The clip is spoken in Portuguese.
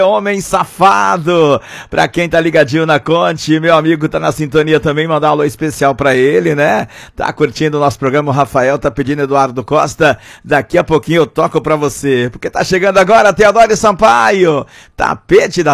Homem safado, pra quem tá ligadinho na Conte, meu amigo tá na sintonia também, mandar um alô especial pra ele, né? Tá curtindo o nosso programa, o Rafael tá pedindo Eduardo Costa, daqui a pouquinho eu toco pra você, porque tá chegando agora Teodoro Sampaio, tapete da